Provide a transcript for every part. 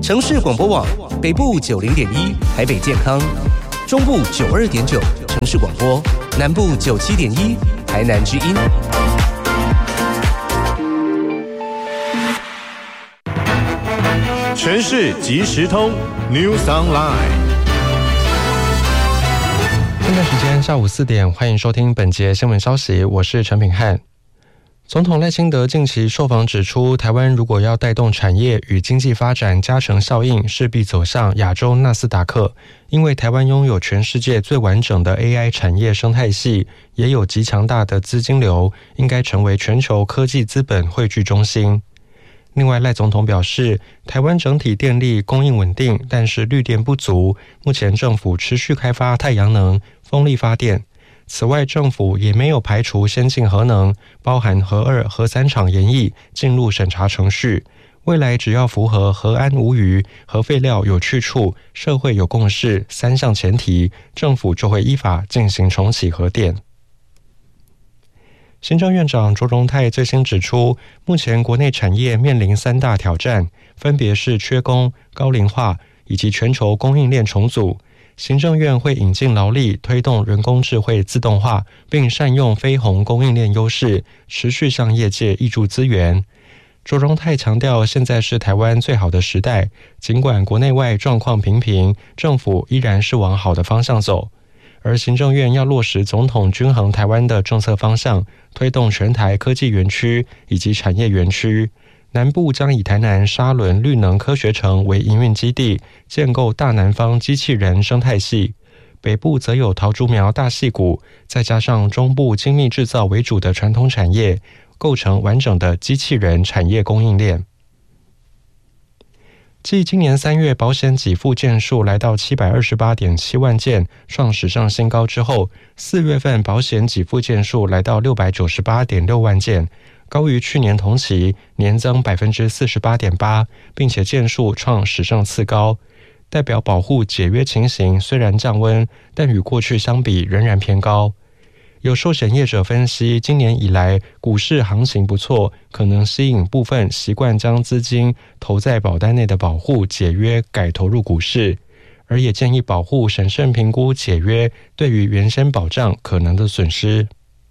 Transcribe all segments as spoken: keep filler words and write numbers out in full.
城市广播网北部九零点一台北健康，中部九二点九城市广播，南部九七点一台南之音。 全市即时通 News Online。 现在时间下午四点，欢迎收听本节新闻消息，我是陈品翰。总统赖清德近期受访指出，台湾如果要带动产业与经济发展加成效应，势必走向亚洲纳斯达克，因为台湾拥有全世界最完整的 A I 产业生态系，也有极强大的资金流，应该成为全球科技资本汇聚中心。另外，赖总统表示，台湾整体电力供应稳定，但是绿电不足，目前政府持续开发太阳能、风力发电。此外，政府也没有排除先进核能，包含核二、核三厂研议进入审查程序。未来只要符合核安无虞、核废料有去处、社会有共识三项前提，政府就会依法进行重启核电。行政院长卓荣泰最新指出，目前国内产业面临三大挑战，分别是缺工、高龄化以及全球供应链重组。行政院会引进劳力，推动人工智慧自动化，并善用非红供应链优势，持续向业界挹注资源。卓荣泰强调，现在是台湾最好的时代，尽管国内外状况平平，政府依然是往好的方向走。而行政院要落实总统均衡台湾的政策方向，推动全台科技园区以及产业园区。南部将以台南沙仑绿能科学城为营运基地，建构大南方机器人生态系；北部则有桃竹苗大矽谷，再加上中部精密制造为主的传统产业，构成完整的机器人产业供应链。继今年三月保险给付件数来到 七百二十八点七万件，创史上新高之后，四月份保险给付件数来到 六百九十八点六万件，高于去年同期，年增 百分之四十八点八， 并且件数创史上次高，代表保护解约情形虽然降温，但与过去相比仍然偏高。有寿险业者分析，今年以来股市行情不错，可能吸引部分习惯将资金投在保单内的保户解约改投入股市，而也建议保户审慎评估解约对于原先保障可能的损失。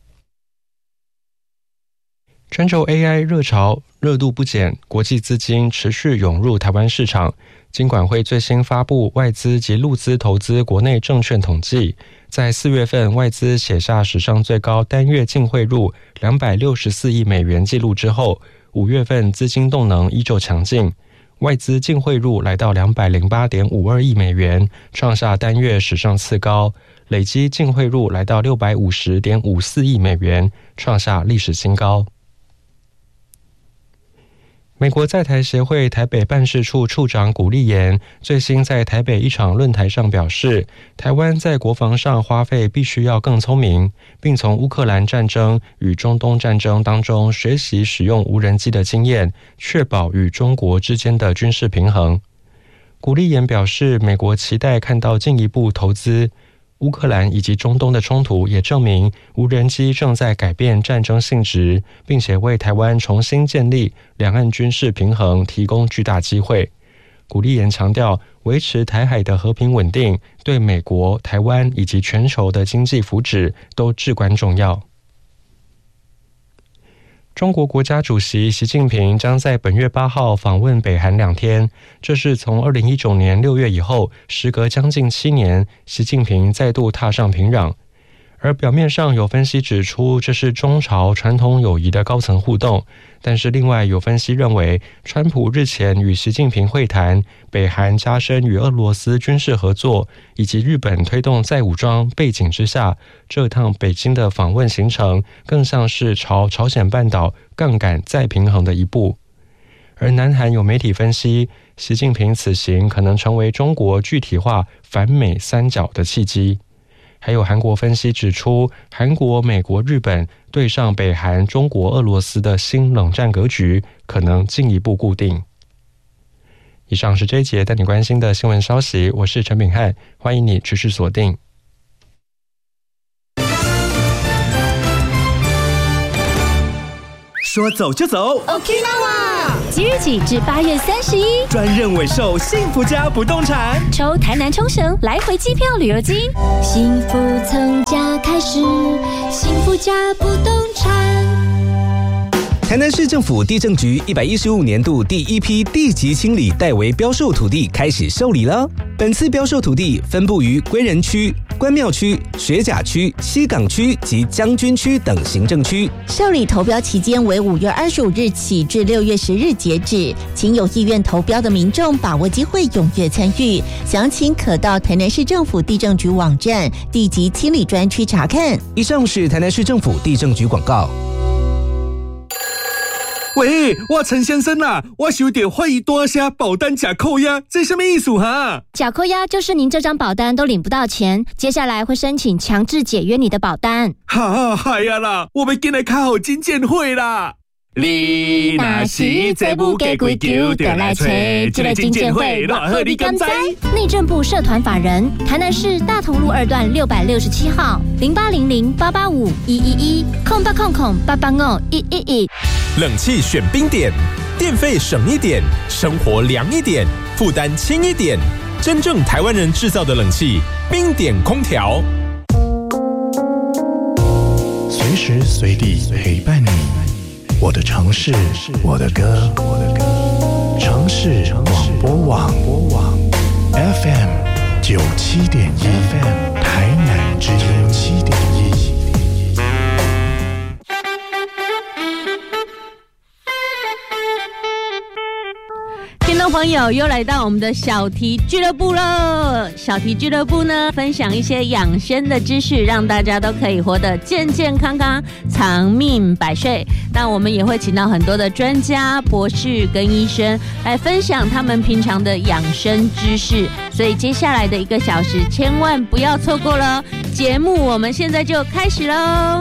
全球 A I 热潮热度不减，国际资金持续涌入台湾市场。金管会最新发布外资及陆资投资国内证券统计，在四月份外资写下史上最高单月净汇入两百六十四亿美元纪录之后，五月份资金动能依旧强劲，外资净汇入来到 两百零八点五二亿美元，创下单月史上次高，累积净汇入来到 六百五十点五四亿美元，创下历史新高。美国在台协会台北办事处处长古立言最新在台北一场论坛上表示，台湾在国防上花费必须要更聪明，并从乌克兰战争与中东战争当中学习使用无人机的经验，确保与中国之间的军事平衡。古立言表示，美国期待看到进一步投资。乌克兰以及中东的冲突也证明，无人机正在改变战争性质，并且为台湾重新建立两岸军事平衡提供巨大机会。古立言强调，维持台海的和平稳定，对美国、台湾以及全球的经济福祉都至关重要。中国国家主席习近平将在本月八号访问北韩两天，这是从二零一九年六月以后，时隔将近七年，习近平再度踏上平壤。而表面上有分析指出，这是中朝传统友谊的高层互动，但是另外有分析认为，川普日前与习近平会谈，北韩加深与俄罗斯军事合作，以及日本推动再武装背景之下，这趟北京的访问行程更像是朝朝鲜半岛杠杆再平衡的一步。而南韩有媒体分析，习近平此行可能成为中国具体化反美三角的契机。还有韩国分析指出，韩国、美国、日本对上北韩、中国、俄罗斯的新冷战格局可能进一步固定。以上是这一节带你关心的新闻消息，我是陈炳翰，欢迎你持续锁定。 说走就走 Okinawa 即日起至八月三十一， 专任委售幸福家不动产， 抽台南冲绳来回机票旅游金，幸福从家开始，幸福家不动产。 台南市政府地政局一百一十五年度第一批地级清理代为标售土地开始受理了。本次标售土地分布于归仁区、关庙区、学甲区、西港区及将军区等行政区。 受理投标期间为五月二十五日起至六月十日截止，请有意愿投标的民众把握机会踊跃参与。详情可到台南市政府地政局网站地级清理专区查看。 以上是台南市政府地政局广告。 喂，我陈先生啊，我收到怀疑大声保单假扣押，这什么意思哈？ 假扣押就是您这张保单都领不到钱，接下来会申请强制解约你的保单。 哈，嗨呀啦，我们进来开好金鉴会啦！你若是这不给归咎，就来找这个金鉴会，若好你敢知？ 内政部社团法人台南市大同路二段六百六十七号零八零零八八五一一一空八空空八八五一一一。 冷气选冰点，电费省一点，生活凉一点，负担轻一点。真正台湾人制造的冷气，冰点空调， 随时随地陪伴你。我的城市，我的歌，城市广播网 F M 九七点一，台南之音七点一。 听众朋友，又来到我们的小题俱乐部了。小题俱乐部呢，分享一些养生的知识，让大家都可以活得健健康康、长命百岁。那我们也会请到很多的专家、博士跟医生来分享他们平常的养生知识。所以接下来的一个小时，千万不要错过了。节目我们现在就开始喽。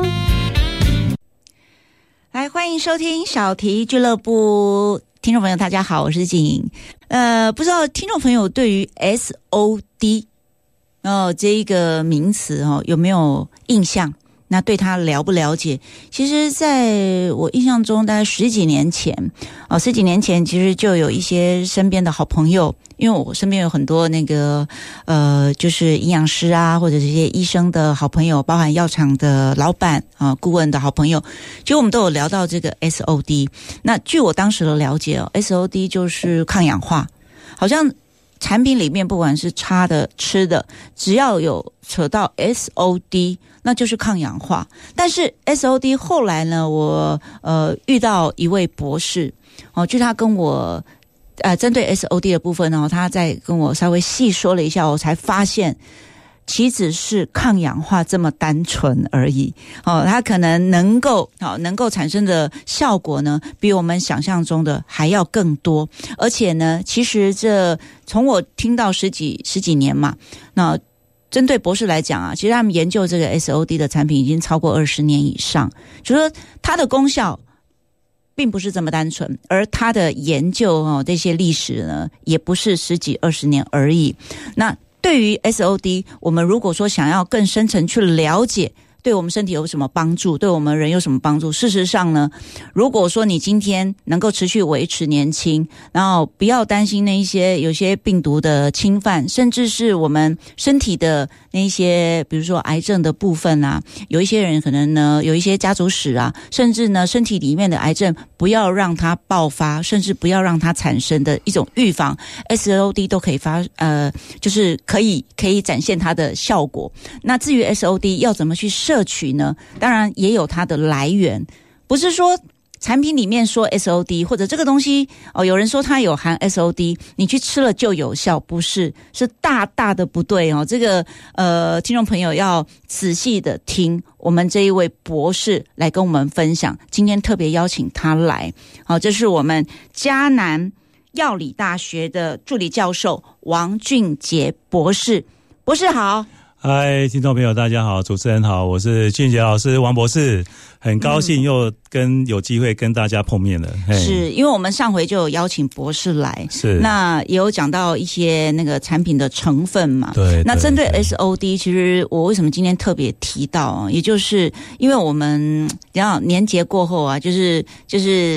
来，欢迎收听小题俱乐部。听众朋友大家好，我是静莹。呃，不知道听众朋友对于 S O D 哦这一个名词哦有没有印象？那对他了不了解？其实在我印象中大概十几年前哦十几年前其实就有一些身边的好朋友，因为我身边有很多那个呃就是营养师啊，或者这些医生的好朋友，包含药厂的老板啊、顾问的好朋友，其实我们都有聊到这个 S O D。 那据我当时的了解哦 S O D 就是抗氧化，好像产品里面不管是擦的吃的，只要有扯到 S O D 那就是抗氧化。但是 S O D 后来呢，我呃遇到一位博士哦，据他跟我呃针对 S O D 的部分呢，他在跟我稍微细说了一下，我才发现岂止是抗氧化这么单纯而已哦，它可能能够哦能够产生的效果呢，比我们想象中的还要更多。而且呢，其实这从我听到十几十几年嘛，那针对博士来讲啊，其实他们研究这个 S O D 的产品已经超过二十年以上，就是说它的功效并不是这么单纯，而它的研究哦这些历史呢，也不是十几二十年而已。那对于 S O D， 我们如果说想要更深层去了解对我们身体有什么帮助，对我们人有什么帮助，事实上呢，如果说你今天能够持续维持年轻，然后不要担心那一些有些病毒的侵犯，甚至是我们身体的那一些比如说癌症的部分啊，有一些人可能呢有一些家族史啊，甚至呢身体里面的癌症不要让它爆发，甚至不要让它产生的一种预防， S O D 都可以发呃就是可以可以展现它的效果。那至于 S O D 要怎么去摄取呢？当然也有它的来源，不是说产品里面说 S O D 或者这个东西哦，有人说它有含 S O D， 你去吃了就有效，不是，是大大的不对哦。这个呃，听众朋友要仔细的听我们这一位博士来跟我们分享。今天特别邀请他来，好、哦，这是我们嘉南药理大学的助理教授王俊杰博士。博士好。 嗨，听众朋友大家好，主持人好，我是俊杰老师王博士，很高兴又跟有机会跟大家碰面了。嗯、 是因为我们上回就有邀请博士来， 是那也有讲到一些那个产品的成分嘛。 对， 那针对 S O D， 其实我为什么今天特别提到，也就是因为我们然后年节过后啊，就是就是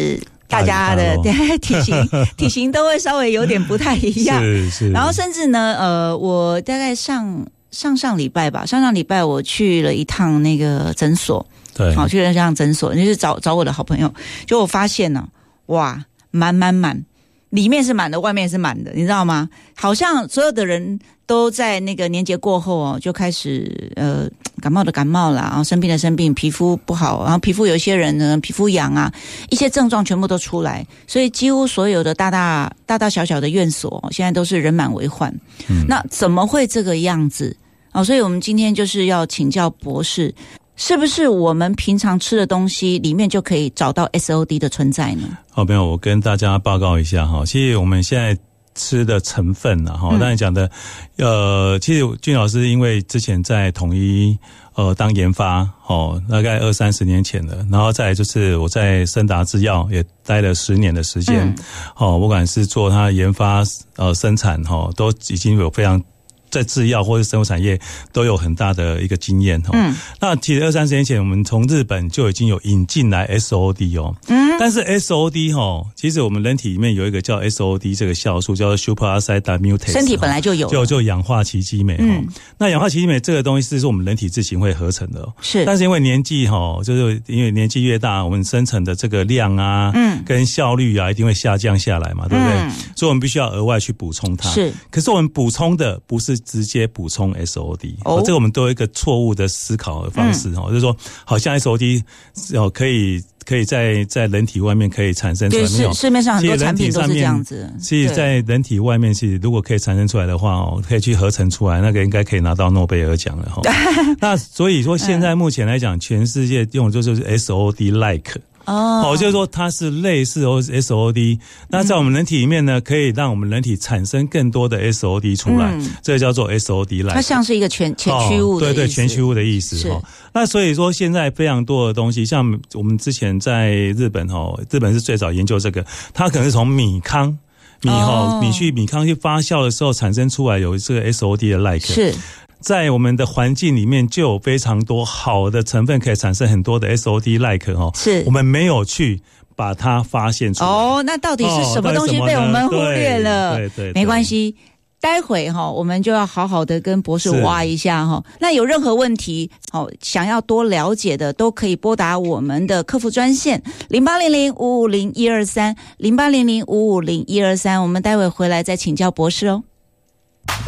大家的体型体型都会稍微有点不太一样。 是是。 然后甚至呢，呃，我大概上上上礼拜吧，上上礼拜我去了一趟那个诊所， 对， 好去了一趟诊所，就是找找我的好朋友，就我发现呢、啊，哇，满满满。里面是满的，外面是满的，你知道吗？好像所有的人都在那个年节过后哦，就开始呃感冒的感冒啦，然后生病的生病，皮肤不好，然后皮肤有一些人呢皮肤痒啊，一些症状全部都出来，所以几乎所有的大大大大小小的院所现在都是人满为患。嗯，那怎么会这个样子？哦，所以我们今天就是要请教博士。是不是我们平常吃的东西里面就可以找到 S O D 的存在呢？ 好，朋友，我跟大家报告一下哈，其实我们现在吃的成分啊，哈，刚才讲的，呃，其实俊老师因为之前在统一呃当研发，哦，大概二三十年前了，然后再来就是我在森达制药也待了十年的时间，嗯、哦，不管是做它研发呃生产哈、哦，都已经有非常。在制药或者生物产业都有很大的一个经验哦。嗯，那其实二三十年前，我们从日本就已经有引进来 S O D 哦。嗯，但是 S O D 哈，其实我们人体里面有一个叫 S O D 这个酵素，叫做 superoxide dismutase， 身体本来就有， 就就氧化奇迹酶。嗯，那氧化奇迹酶这个东西是我们人体自行会合成的、哦，是。但是因为年纪哈，就是因为年纪越大，我们生成的这个量啊，嗯，跟效率啊，一定会下降下来嘛，对不对？嗯、所以我们必须要额外去补充它。是。可是我们补充的不是直接补充 S O D， 哦，这个我们都有一个错误的思考的方式哦，嗯、就是说，好像 S O D 哦可以可以在在人体外面可以产生出来， 对，市市面上很多产品都是这样子。 其实，在人体外面，其实如果可以产生出来的话哦，可以去合成出来，那个应该可以拿到诺贝尔奖了哈。那所以说，现在目前来讲，全世界用的就是 S O D like。哦，就是说它是类似 S O D， 那在我们人体里面呢，可以让我们人体产生更多的 S O D 出来，嗯、这个叫做 S O D like。 它像是一个全前驱物的意思，哦，对对， 前驱物的意思哈。那所以说，现在非常多的东西，像我们之前在日本哈，日本是最早研究这个，它可能是从米糠。米哈，哦，米去米糠去发酵的时候产生出来有这个 S O D 的 like， 是在我们的环境里面就有非常多好的成分可以产生很多的 S O D like 哈，是我们没有去把它发现出来。 哦，那到底是什么东西被我们忽略了？ 哦，对 对, 对, 对， 没关系。待会哈，我们就要好好的跟博士挖一下哈。那有任何问题，哦，想要多了解的，都可以拨打我们的客服专线零八零零五五零一二三零八零零五五零一二三。我们待会回来再请教博士哦。